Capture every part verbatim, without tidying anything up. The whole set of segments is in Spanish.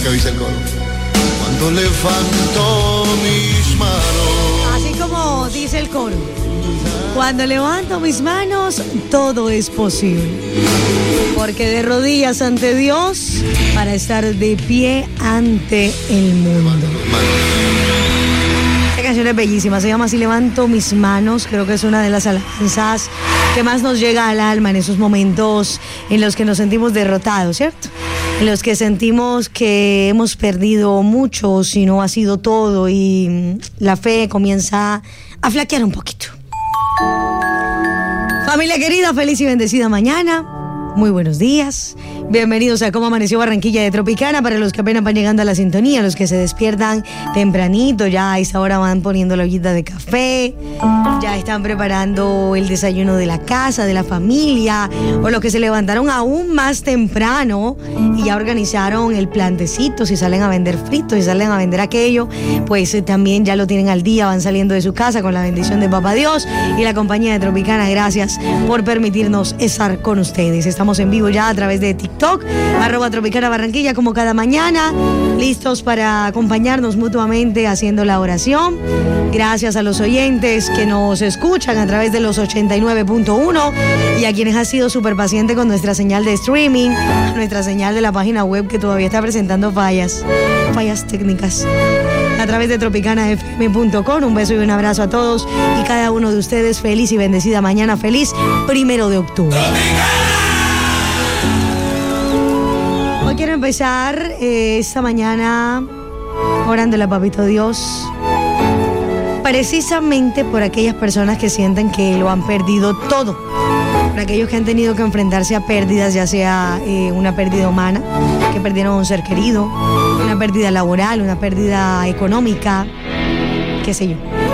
que dice el coro. Cuando levanto mis manos. Así como dice el coro. Cuando levanto mis manos, todo es posible. Porque de rodillas ante Dios, para estar de pie ante el mundo. Esta canción es bellísima, se llama Así levanto mis manos. Creo que es una de las alabanzas que más nos llega al alma en esos momentos en los que nos sentimos derrotados, ¿cierto? En los que sentimos que hemos perdido mucho, si no ha sido todo, y la fe comienza a flaquear un poquito. Familia querida, feliz y bendecida mañana. Muy buenos días. Bienvenidos a Cómo Amaneció Barranquilla de Tropicana. Para los que apenas van llegando a la sintonía, los que se despiertan tempranito, ya a esa hora van poniendo la ollita de café, ya están preparando el desayuno de la casa, de la familia, o los que se levantaron aún más temprano y ya organizaron el plantecito, si salen a vender fritos, si salen a vender aquello, pues eh, también ya lo tienen al día, van saliendo de su casa con la bendición de Papá Dios y la compañía de Tropicana. Gracias por permitirnos estar con ustedes. Estamos en vivo ya a través de TikTok. Arroba Tropicana Barranquilla, como cada mañana, listos para acompañarnos mutuamente haciendo la oración. Gracias a los oyentes que nos escuchan a través de los ochenta y nueve punto uno y a quienes han sido súper pacientes con nuestra señal de streaming, nuestra señal de la página web que todavía está presentando fallas, fallas técnicas. A través de tropicana f m punto com. Un beso y un abrazo a todos y cada uno de ustedes. Feliz y bendecida mañana, feliz primero de octubre. Hoy quiero empezar eh, esta mañana orándole a Papito Dios, precisamente por aquellas personas que sienten que lo han perdido todo, por aquellos que han tenido que enfrentarse a pérdidas, ya sea eh, una pérdida humana, que perdieron a un ser querido, una pérdida laboral, una pérdida económica, qué sé yo.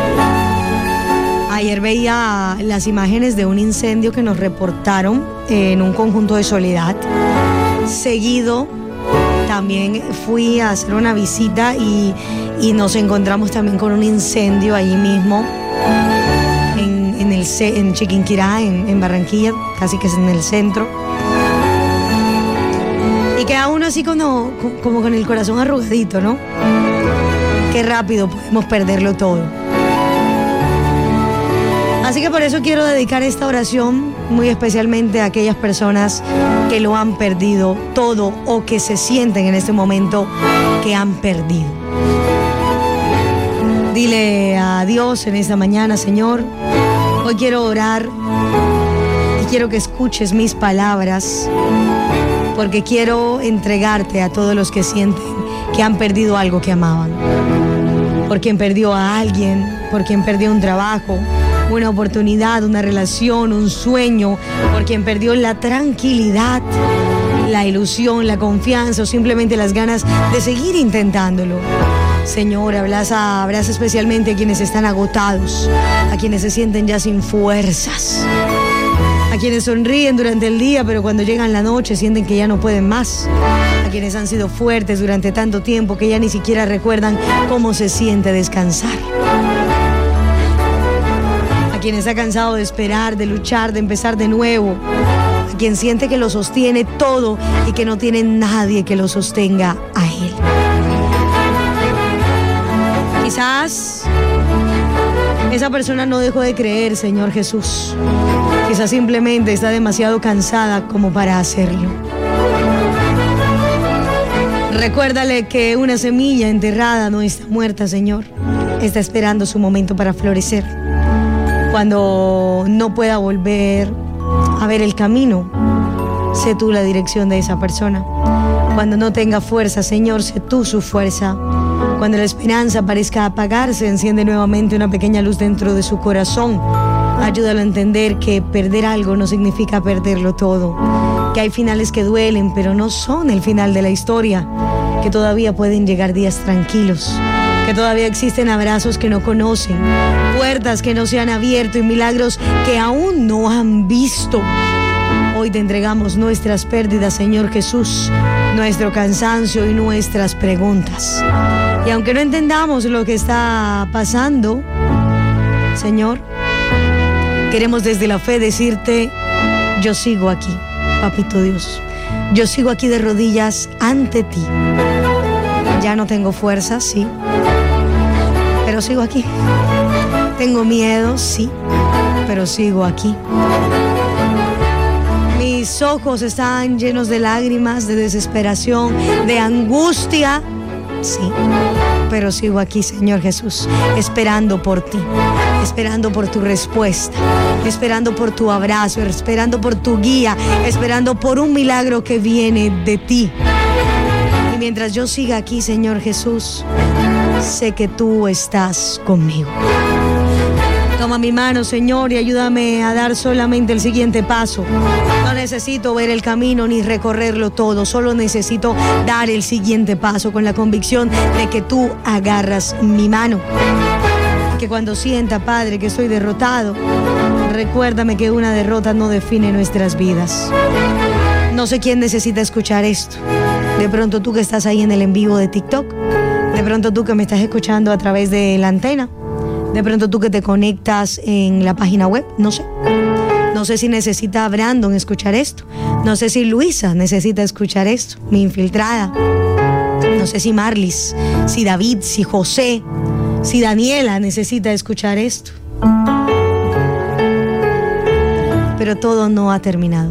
Ayer veía las imágenes de un incendio que nos reportaron en un conjunto de Soledad. Seguido también fui a hacer una visita y, y nos encontramos también con un incendio allí mismo en, en, el, en Chiquinquirá, en, en Barranquilla, casi que es en el centro. Y queda uno así como, como con el corazón arrugadito, ¿no? Qué rápido podemos perderlo todo. Así que por eso quiero dedicar esta oración muy especialmente a aquellas personas que lo han perdido todo o que se sienten en este momento que han perdido. Dile a Dios en esta mañana: Señor, hoy quiero orar y quiero que escuches mis palabras, porque quiero entregarte a todos los que sienten que han perdido algo que amaban. Por quien perdió a alguien, por quien perdió un trabajo, una oportunidad, una relación, un sueño, por quien perdió la tranquilidad, la ilusión, la confianza o simplemente las ganas de seguir intentándolo. Señor, abraza, abraza especialmente a quienes están agotados, a quienes se sienten ya sin fuerzas, a quienes sonríen durante el día pero cuando llegan la noche sienten que ya no pueden más, a quienes han sido fuertes durante tanto tiempo que ya ni siquiera recuerdan cómo se siente descansar, a quien está cansado de esperar, de luchar, de empezar de nuevo, a quien siente que lo sostiene todo y que no tiene nadie que lo sostenga a él. Quizás esa persona no dejó de creer, Señor Jesús. Quizás simplemente está demasiado cansada como para hacerlo. Recuérdale que una semilla enterrada no está muerta, Señor. Está esperando su momento para florecer. Cuando no pueda volver a ver el camino, sé tú la dirección de esa persona. Cuando no tenga fuerza, Señor, sé tú su fuerza. Cuando la esperanza parezca apagarse, enciende nuevamente una pequeña luz dentro de su corazón. Ayúdalo a entender que perder algo no significa perderlo todo. Que hay finales que duelen, pero no son el final de la historia. Que todavía pueden llegar días tranquilos. Que todavía existen abrazos que no conocen, puertas que no se han abierto y milagros que aún no han visto. Hoy te entregamos nuestras pérdidas, Señor Jesús, nuestro cansancio y nuestras preguntas. Y aunque no entendamos lo que está pasando, Señor, queremos desde la fe decirte: yo sigo aquí, Papito Dios. Yo sigo aquí de rodillas ante ti. Ya no tengo fuerza, sí, pero sigo aquí. Tengo miedo, sí, pero sigo aquí. Mis ojos están llenos de lágrimas, de desesperación, de angustia, sí, pero sigo aquí, Señor Jesús, esperando por ti, esperando por tu respuesta, esperando por tu abrazo, esperando por tu guía, esperando por un milagro que viene de ti. Y mientras yo siga aquí, Señor Jesús, sé que tú estás conmigo. Toma mi mano, Señor, y ayúdame a dar solamente el siguiente paso. No necesito ver el camino ni recorrerlo todo, solo necesito dar el siguiente paso con la convicción de que tú agarras mi mano. Que cuando sienta, Padre, que estoy derrotado, recuérdame que una derrota no define nuestras vidas. No sé quién necesita escuchar esto. De pronto tú que estás ahí en el en vivo de TikTok, de pronto tú que me estás escuchando a través de la antena, de pronto tú que te conectas en la página web, no sé. No sé si necesita Brandon escuchar esto. No sé si Luisa necesita escuchar esto, mi infiltrada. No sé si Marlis, si David, si José, si Daniela necesita escuchar esto. Pero todo no ha terminado.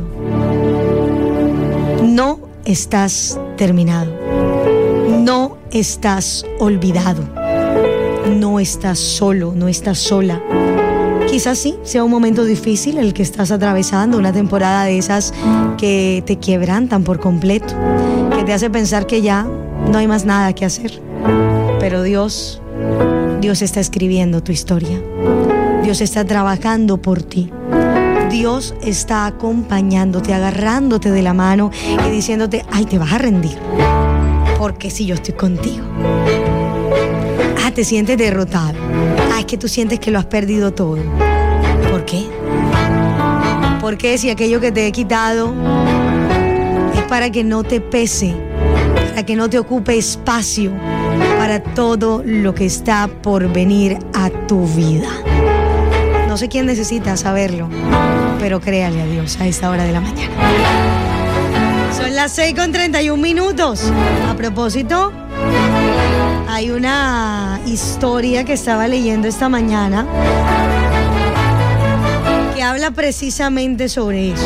No estás terminado. No estás olvidado. No estás solo, no estás sola. Quizás sí, sea un momento difícil el que estás atravesando, una temporada de esas que te quebrantan por completo, que te hace pensar que ya no hay más nada que hacer. Pero Dios, Dios está escribiendo tu historia. Dios está trabajando por ti. Dios está acompañándote, agarrándote de la mano y diciéndote, ay, te vas a rendir, porque si yo estoy contigo. Ah, te sientes derrotado. Ah, es que tú sientes que lo has perdido todo. ¿Por qué? Porque si aquello que te he quitado es para que no te pese, para que no te ocupe espacio para todo lo que está por venir a tu vida. No sé quién necesita saberlo, pero créale a Dios a esta hora de la mañana. Son las seis con treinta y un minutos. A propósito, hay una historia que estaba leyendo esta mañana que habla precisamente sobre eso.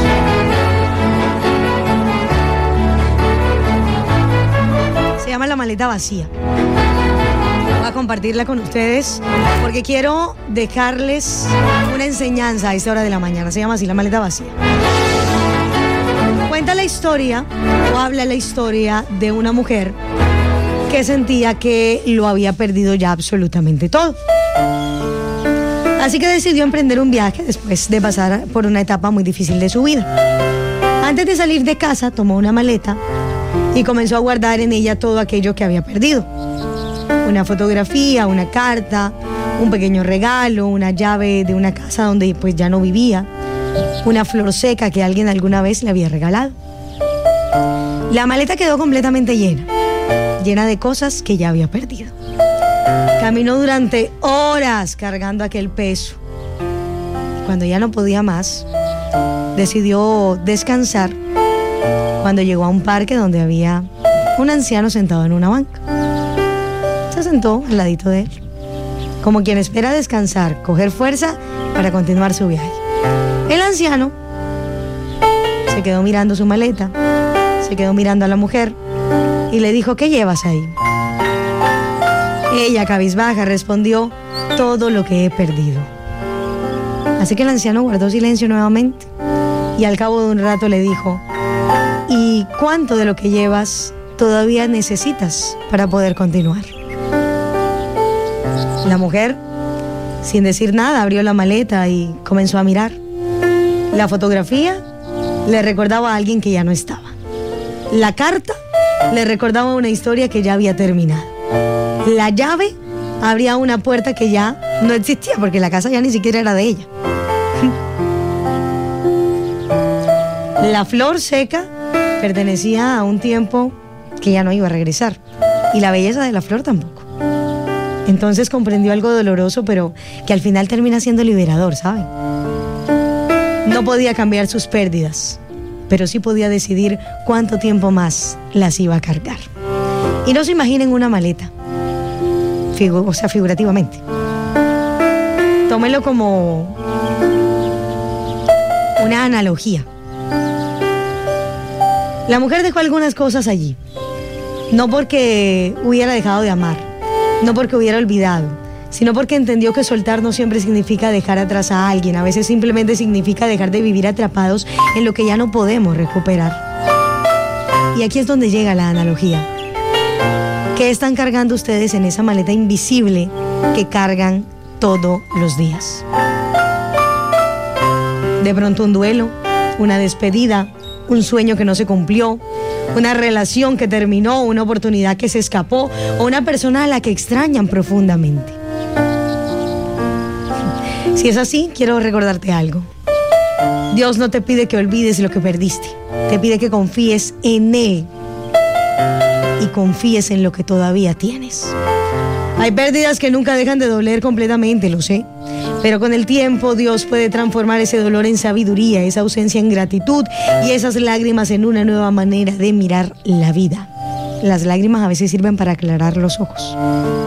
Se llama La maleta vacía. Voy a compartirla con ustedes porque quiero dejarles una enseñanza a esta hora de la mañana. Se llama así, La maleta vacía. Cuenta la historia o habla la historia de una mujer que sentía que lo había perdido ya absolutamente todo. Así que decidió emprender un viaje después de pasar por una etapa muy difícil de su vida. Antes de salir de casa, tomó una maleta y comenzó a guardar en ella todo aquello que había perdido. Una fotografía, una carta, un pequeño regalo, una llave de una casa donde pues ya no vivía, una flor seca que alguien alguna vez le había regalado. La maleta quedó completamente llena. llena de cosas que ya había perdido. Caminó durante horas cargando aquel peso. Cuando ya no podía más, decidió descansar cuando llegó a un parque donde había un anciano sentado en una banca. Se sentó al ladito de él, como quien espera descansar, coger fuerza para continuar su viaje. El anciano se quedó mirando su maleta, se quedó mirando a la mujer y le dijo: ¿qué llevas ahí? Ella, cabizbaja, respondió: todo lo que he perdido. Así que el anciano guardó silencio nuevamente y al cabo de un rato le dijo: ¿y cuánto de lo que llevas todavía necesitas para poder continuar? La mujer, sin decir nada, abrió la maleta y comenzó a mirar. La fotografía le recordaba a alguien que ya no estaba. La carta le recordaba una historia que ya había terminado. La llave abría una puerta que ya no existía porque la casa ya ni siquiera era de ella. La flor seca pertenecía a un tiempo que ya no iba a regresar y la belleza de la flor tampoco. Entonces comprendió algo doloroso, pero que al final termina siendo liberador, ¿saben? No podía cambiar sus pérdidas, pero sí podía decidir cuánto tiempo más las iba a cargar. Y no se imaginen una maleta, Figu- o sea, figurativamente. Tómelo como una analogía. La mujer dejó algunas cosas allí, no porque hubiera dejado de amar, no porque hubiera olvidado, sino porque entendió que soltar no siempre significa dejar atrás a alguien. A veces simplemente significa dejar de vivir atrapados en lo que ya no podemos recuperar. Y aquí es donde llega la analogía. ¿Qué están cargando ustedes en esa maleta invisible que cargan todos los días? De pronto un duelo, una despedida, un sueño que no se cumplió, una relación que terminó, una oportunidad que se escapó o una persona a la que extrañan profundamente. Si es así, quiero recordarte algo. Dios no te pide que olvides lo que perdiste, te pide que confíes en Él y confíes en lo que todavía tienes. Hay pérdidas que nunca dejan de doler completamente, lo sé, pero con el tiempo Dios puede transformar ese dolor en sabiduría, esa ausencia en gratitud y esas lágrimas en una nueva manera de mirar la vida. Las lágrimas a veces sirven para aclarar los ojos.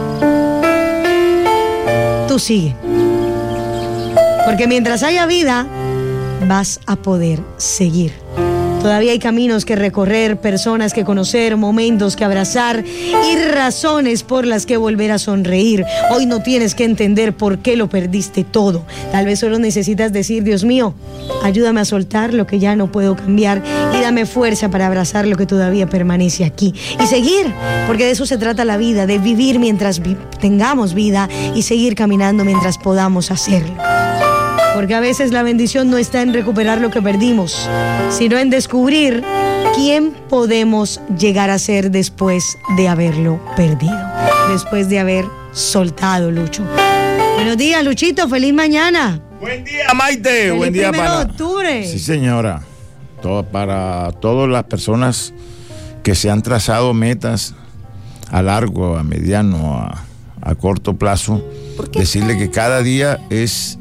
Tú sigue, porque mientras haya vida, vas a poder seguir. Todavía hay caminos que recorrer, personas que conocer, momentos que abrazar y razones por las que volver a sonreír. Hoy no tienes que entender por qué lo perdiste todo. Tal vez solo necesitas decir: Dios mío, ayúdame a soltar lo que ya no puedo cambiar y dame fuerza para abrazar lo que todavía permanece aquí. Y seguir, porque de eso se trata la vida, de vivir mientras vi- tengamos vida y seguir caminando mientras podamos hacerlo. Porque a veces la bendición no está en recuperar lo que perdimos, sino en descubrir quién podemos llegar a ser después de haberlo perdido, después de haber soltado, Lucho. Buenos días, Luchito, feliz mañana. Buen día, Maite. Feliz Buen día primero para de octubre. Sí, señora. Todo, para todas las personas que se han trazado metas a largo, a mediano, a, a corto plazo, decirle que cada día es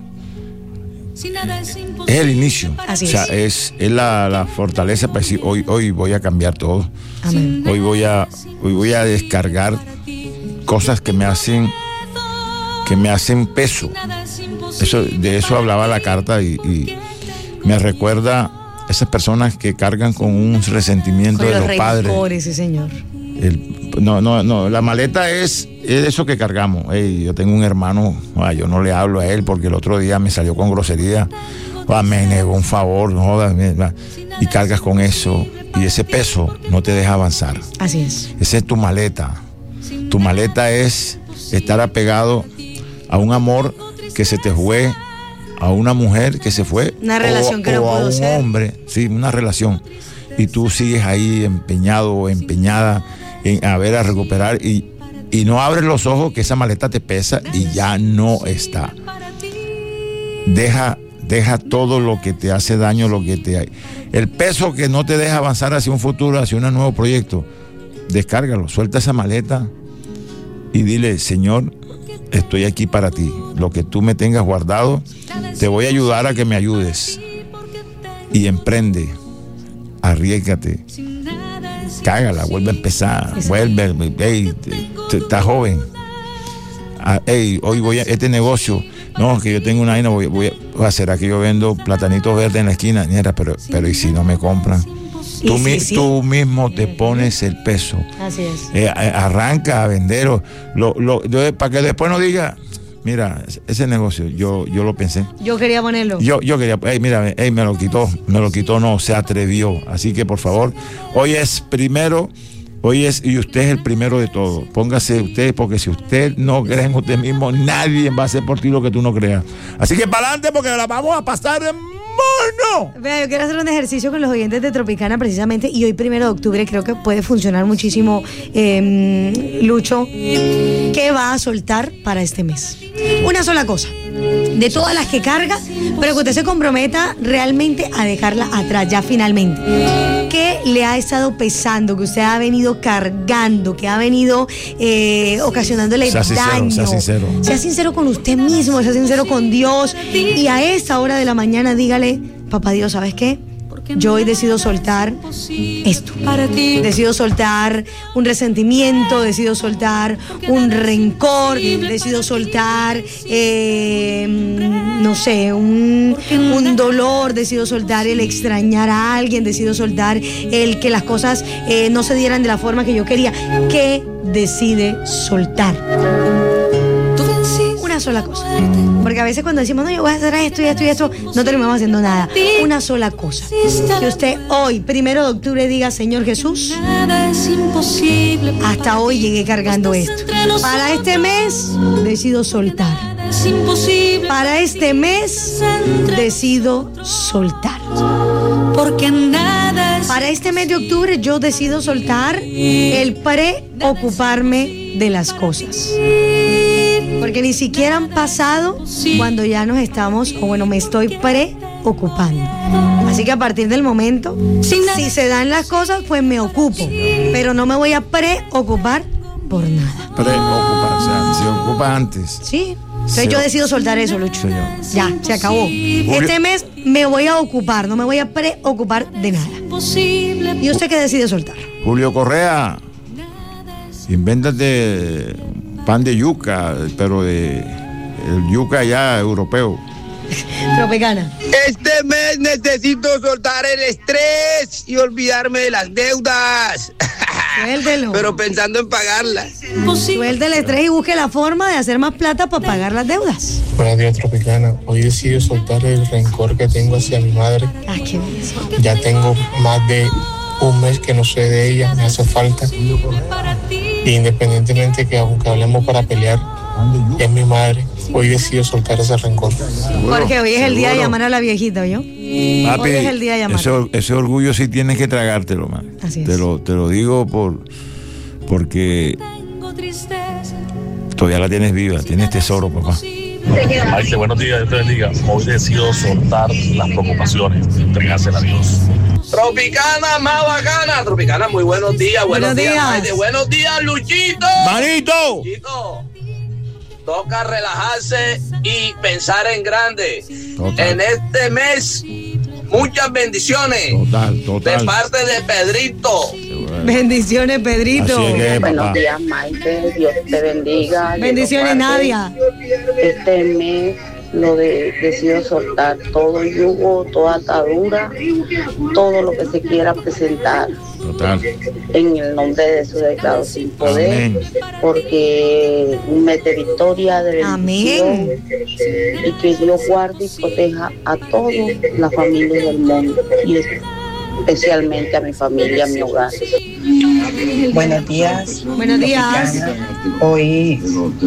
Es el inicio. Así o sea, es. es, es la, la fortaleza para decir: hoy, hoy voy a cambiar todo. Amén. Hoy voy a, hoy voy a descargar cosas que me hacen, que me hacen peso. Eso, de eso hablaba la carta y, y me recuerda esas personas que cargan con un resentimiento Con de los los padres. rencores, sí, señor. El, no, no, no, la maleta es, es eso que cargamos. Hey, yo tengo un hermano, ah, yo no le hablo a él porque el otro día me salió con grosería, ah, me negó un favor, joda, me- ah, y cargas con eso y ese peso no te deja avanzar. Así es. Esa es tu maleta. Tu maleta es estar apegado a un amor que se te fue, a una mujer que se fue, Una relación o, que no o a pudo un ser. hombre, sí, una relación, y tú sigues ahí empeñado o empeñada en a ver a recuperar y, y no abres los ojos que esa maleta te pesa y ya no está. Deja, deja todo lo que te hace daño, lo que te el peso que no te deja avanzar hacia un futuro, hacia un nuevo proyecto. Descárgalo, suelta esa maleta y dile: Señor, estoy aquí para ti. Lo que tú me tengas guardado, te voy a ayudar a que me ayudes. Y emprende, arriésgate, cágala, vuelve a empezar, vuelve, hey, estás joven. Ah, hey, hoy voy a este negocio, no, que yo tengo una vaina, voy, voy a, ¿será que yo vendo platanitos verdes en la esquina? Mira, pero, pero ¿y si no me compran? Tú, sí, mi, sí. tú mismo te pones el peso. Así es. Eh, arranca a vender, lo, lo, yo, para que después no diga: mira, ese negocio, yo, yo lo pensé. Yo quería ponerlo. Yo, yo quería, hey, mira, hey, me lo quitó, me lo quitó, no, se atrevió. Así que por favor, hoy es primero, hoy es, y usted es el primero de todo. Póngase usted, porque si usted no cree en usted mismo, nadie va a hacer por ti lo que tú no creas. Así que para adelante, porque la vamos a pasar en mono. Vea, yo quiero hacer un ejercicio con los oyentes de Tropicana precisamente, y hoy primero de octubre creo que puede funcionar muchísimo, eh, Lucho. ¿Qué va a soltar para este mes? Una sola cosa, de todas las que carga, pero que usted se comprometa realmente a dejarla atrás ya finalmente. ¿Qué le ha estado pesando, que usted ha venido cargando, que ha venido eh, ocasionándole Sea sincero, daño? sea sincero. Sea sincero con usted mismo, sea sincero con Dios, y a esta hora de la mañana dígale: papá Dios, ¿sabes qué? yo hoy decido soltar esto. Decido soltar un resentimiento, decido soltar un rencor, decido soltar, eh, no sé, un, un dolor, decido soltar el extrañar a alguien, decido soltar el que las cosas eh, no se dieran de la forma que yo quería. ¿Qué decide soltar? Una sola cosa. Porque a veces cuando decimos, no, yo voy a hacer esto y esto y esto, no terminamos haciendo nada. Una sola cosa. Que usted hoy, primero de octubre, diga, Señor Jesús, hasta hoy llegué cargando esto. Para este mes, decido soltar. Para este mes, decido soltar. Porque nada. Para este mes de octubre, yo decido soltar el preocuparme de las cosas. Porque ni siquiera han pasado cuando ya nos estamos, o bueno, me estoy preocupando. Así que a partir del momento, si se dan las cosas, pues me ocupo. Pero no me voy a preocupar por nada. Preocupar, o sea, se ocupa antes. Sí. Entonces yo decido soltar eso, Lucho. Señor. Ya, se acabó. Este mes me voy a ocupar, no me voy a preocupar de nada. ¿Y usted qué decide soltar? Julio Correa, invéntate pan de yuca, pero de el yuca ya europeo. Tropicana. Este mes necesito soltar el estrés y olvidarme de las deudas. Suéltelo. Pero pensando en pagarlas. Suelte el estrés y busque la forma de hacer más plata para pagar las deudas. Buenos días, Tropicana. Hoy decido soltar el rencor que tengo hacia mi madre. Ah, qué bien. Ya tengo más de un mes que no sé de ella, me hace falta. Y independientemente que aunque hablemos para pelear, es mi madre. Hoy decido soltar ese rencor. Porque hoy es el día de llamar a la viejita, ¿oyó? Papi, hoy es el día de llamar. Ese, ese orgullo sí tienes que tragártelo, man. Así es. Te lo, te lo digo por porque todavía la tienes viva, tienes tesoro, papá. Maite, buenos días, Dios te bendiga. Hoy decido soltar las preocupaciones, entregársela a Dios. Tropicana más bacana. Tropicana, muy buenos días. Buenos, Buenos días, días. Maite. Buenos días, Luchito. ¡Manito! Luchito, toca relajarse y pensar en grande. Total. En este mes, muchas bendiciones. Total, total. De parte de Pedrito. Bendiciones, Pedrito. Así es que, papá. Buenos días, Maite. Dios te bendiga. Bendiciones, Nadia. Este mes lo de, decido soltar todo yugo, toda atadura, todo lo que se quiera presentar. Total. En el nombre de Jesús declaro sin poder, Amén. Porque un mes de victoria, de bendición, Amén. y que Dios guarde y proteja a todas las familias del mundo y especialmente a mi familia, a mi hogar. Buenos días. Buenos días. Hoy,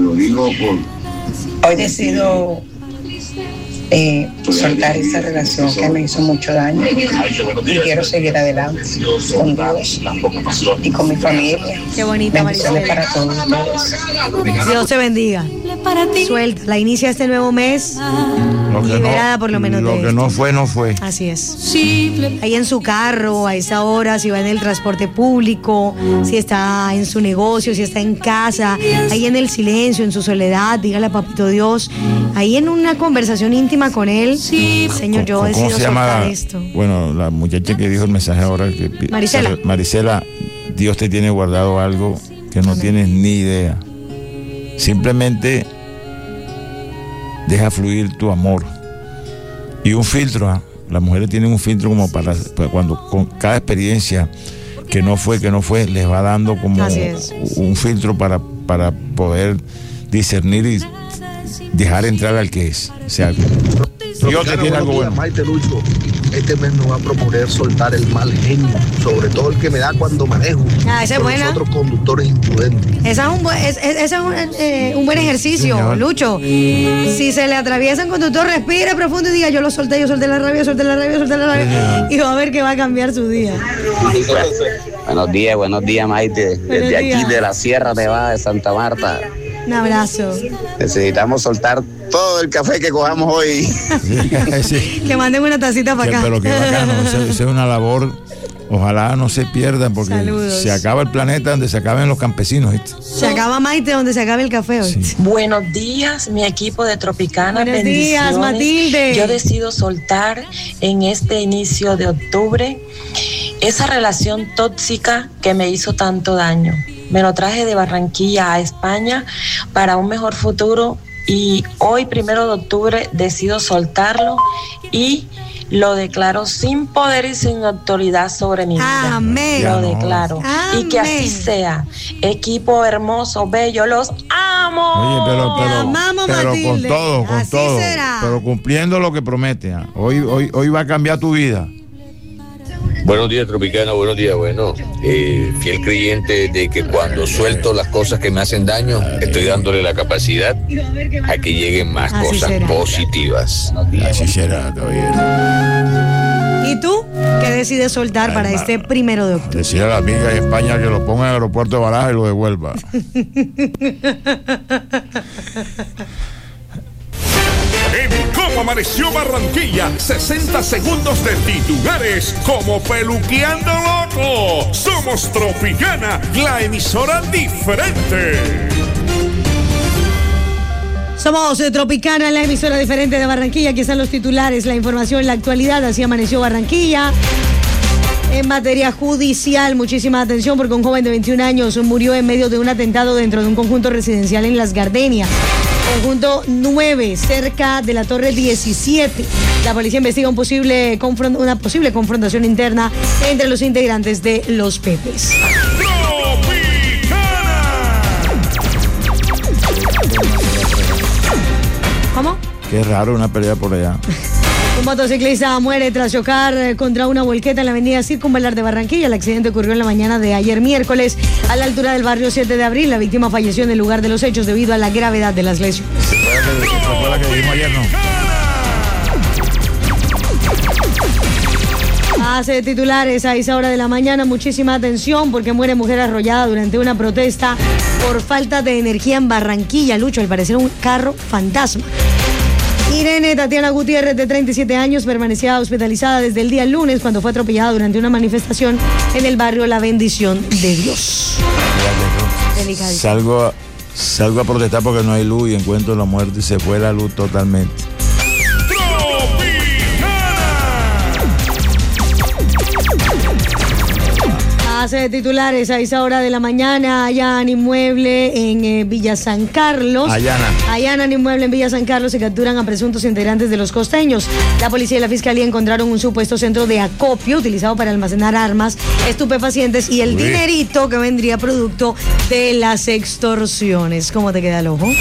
hoy decido eh, soltar esa relación que me hizo mucho daño y quiero seguir adelante con Dios y con mi familia. Qué bonita, Bendiciones Maricela. para todos ustedes. Dios te bendiga. Suelta, la inicia este nuevo mes. Lo que Liberada no, por lo menos lo de que esto. no fue, no fue. Así es. Ahí en su carro, a esa hora, si va en el transporte público, si está en su negocio, si está en casa, ahí en el silencio, en su soledad, dígale a Papito Dios, ahí en una conversación íntima con él, Señor, yo ¿Cómo decido se llama? soltar esto. Bueno, la muchacha que dijo el mensaje ahora. Que, Marisela. Marisela, Dios te tiene guardado algo que no Amén. tienes ni idea. Simplemente deja fluir tu amor. Y un filtro, ¿ah? Las mujeres tienen un filtro como para, para cuando con cada experiencia que no fue, que no fue, les va dando como Así es. un filtro para, para poder discernir y dejar entrar al que es. O sea, Dios te tiene algo bueno. Maite, Lucho, este mes me va a proponer soltar el mal genio, sobre todo el que me da cuando manejo. Ah, esa es con buena. los otros conductores imprudentes. Esa es un buen, es, es- esa es un, eh, un buen ejercicio, Señor. Lucho. Si se le atraviesa un conductor, respire profundo y diga, yo lo solté, yo solté la rabia, solté la rabia, solté la rabia. Y va a ver que va a cambiar su día. Buenos días, buenos días, Maite. Buenos Desde días. aquí de la Sierra Nevada de Santa Marta. Un abrazo. Necesitamos soltar todo el café que cojamos hoy. Sí. Que manden una tacita para Sí, acá. pero qué bacano, esa esa es una labor Ojalá no se pierdan porque Saludos. se acaba el planeta donde se acaben los campesinos, ¿viste? Se acaba Maite donde se acabe el café hoy. Sí. Buenos días, mi equipo de Tropicana. Buenos días, bendiciones. Matilde. Yo decido soltar en este inicio de octubre esa relación tóxica que me hizo tanto daño. Me lo traje de Barranquilla a España para un mejor futuro y hoy, primero de octubre, decido soltarlo y lo declaro sin poder y sin autoridad sobre mi vida. Amén. Lo Ya no. declaro. Amén. Y que así sea. Equipo hermoso, bello, los amo. Oye, pero, Te pero, amamos, pero con Matilde. todo, con Así todo. será. Pero cumpliendo lo que promete. ¿ah? Hoy, hoy, hoy va a cambiar tu vida. Buenos días, Tropicana, buenos días. Bueno, eh, fiel creyente de que cuando suelto las cosas que me hacen daño, estoy dándole la capacidad a que lleguen más Así cosas será. positivas. Así será, caballero. ¿Y tú qué decides soltar Ay, para ma- este primero de octubre? Decía a la amiga en España que lo ponga en el aeropuerto de Barajas y lo devuelva. En Cómo Amaneció Barranquilla, sesenta segundos de titulares como Peluqueando Loco. Somos Tropicana, la emisora diferente. Somos eh, Tropicana, la emisora diferente de Barranquilla. Aquí están los titulares, la información, la actualidad. Así amaneció Barranquilla. En materia judicial, muchísima atención porque un joven de veintiún años murió en medio de un atentado dentro de un conjunto residencial en Las Gardenias. Conjunto nueve, cerca de la Torre diecisiete. La policía investiga un posible confront- una posible confrontación interna entre los integrantes de los Pepes. ¿Cómo? Qué raro una pelea por allá. Un motociclista muere tras chocar eh, contra una volqueta en la avenida Circunvalar de Barranquilla. El accidente ocurrió en la mañana de ayer miércoles a la altura del barrio siete de abril. La víctima falleció en el lugar de los hechos debido a la gravedad de las lesiones. Fue la que vimos ayer, ¿no? Hace titulares a esa hora de la mañana, muchísima atención porque muere mujer arrollada durante una protesta por falta de energía en Barranquilla. Lucho, al parecer un carro fantasma. Irene Tatiana Gutiérrez, de treinta y siete años, permanecía hospitalizada desde el día lunes cuando fue atropellada durante una manifestación en el barrio La Bendición de Dios. Delicadísimo. Salgo, a- salgo a protestar porque no hay luz y encuentro la muerte y se fue la luz totalmente. Hace titulares a esa hora de la mañana, hallan inmueble en eh, Villa San Carlos. Allana. Allanan inmueble en Villa San Carlos, se capturan a presuntos integrantes de los costeños. La policía y la fiscalía encontraron un supuesto centro de acopio utilizado para almacenar armas, estupefacientes y el Uy. dinerito que vendría producto de las extorsiones. ¿Cómo te queda el ojo?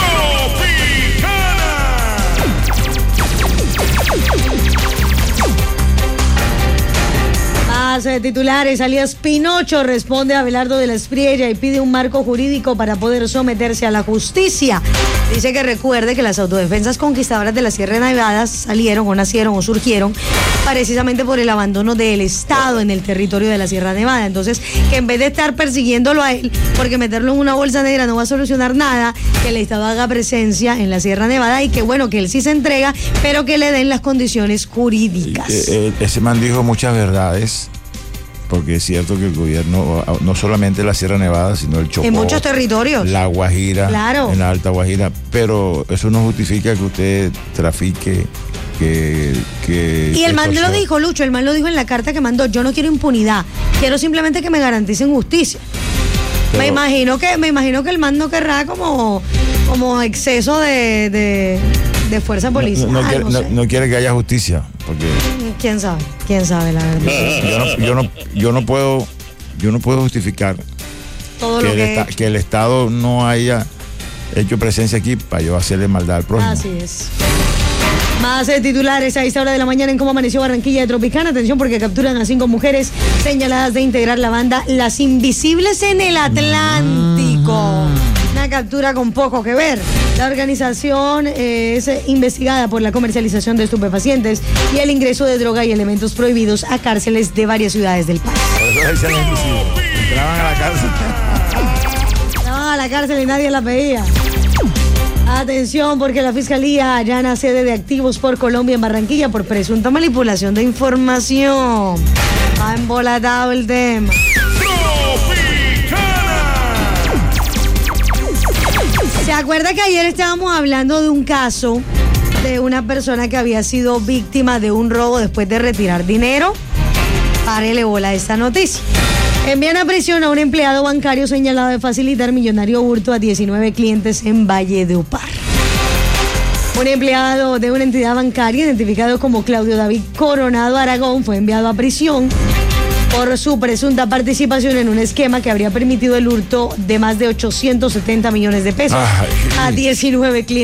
Más eh, titulares, alias Pinocho responde a Abelardo de la Espriella y pide un marco jurídico para poder someterse a la justicia. Dice que recuerde que las autodefensas conquistadoras de la Sierra Nevada salieron o nacieron o surgieron precisamente por el abandono del Estado en el territorio de la Sierra Nevada. Entonces, que en vez de estar persiguiéndolo a él, porque meterlo en una bolsa negra no va a solucionar nada, que el Estado haga presencia en la Sierra Nevada y que bueno, que él sí se entrega, pero que le den las condiciones jurídicas. Eh, eh, ese man dijo muchas verdades, porque es cierto que el gobierno, no solamente la Sierra Nevada, sino el Chocó, En muchos territorios. la Guajira, Claro. en la Alta Guajira, pero eso no justifica que usted trafique, que... que Y el man lo extorsione. dijo, Lucho, el man lo dijo en la carta que mandó, yo no quiero impunidad, quiero simplemente que me garanticen justicia. Pero- me imagino que me imagino que el man no querrá como, como exceso de, de, de fuerza No- policial. no, No, quiere, no- sé. no quiere que haya justicia, porque ¿Quién sabe? ¿Quién sabe la verdad? yo no, yo no, yo no puedo, yo no puedo justificar Todo que lo el, que esta- que el Estado no haya hecho presencia aquí para yo hacerle maldad al prójimo. Así es. Más eh, titulares a esta hora de la mañana en Cómo Amaneció Barranquilla de Tropicana. Atención porque capturan a cinco mujeres señaladas de integrar la banda Las Invisibles en el Atlántico. Una captura con poco que ver. La organización eh, es eh, investigada por la comercialización de estupefacientes y el ingreso de droga y elementos prohibidos a cárceles de varias ciudades del país. Por eso le decían invisible. Entraban a la cárcel. Entraban a la cárcel y nadie la veía. Atención, porque la Fiscalía allana sede de activos por Colombia en Barranquilla por presunta manipulación de información. Ha embolatado el tema. ¿Se acuerda que ayer estábamos hablando de un caso de una persona que había sido víctima de un robo después de retirar dinero? Párele bola a esta noticia. Envían a prisión a un empleado bancario señalado de facilitar millonario hurto a diecinueve clientes en Valledupar. Un empleado de una entidad bancaria identificado como Claudio David Coronado Aragón fue enviado a prisión por su presunta participación en un esquema que habría permitido el hurto de más de ochocientos setenta millones de pesos. Ay. A diecinueve clientes.